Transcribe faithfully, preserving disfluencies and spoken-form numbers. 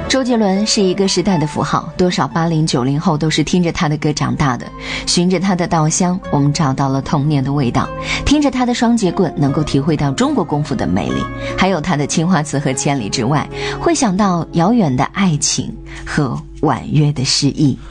周杰伦是一个时代的符号，多少八零九零后都是听着他的歌长大的。循着他的稻香，我们找到了童年的味道；听着他的双节棍，能够体会到中国功夫的魅力，还有他的青花瓷和千里之外，会想到遥远的爱情和婉约的诗意。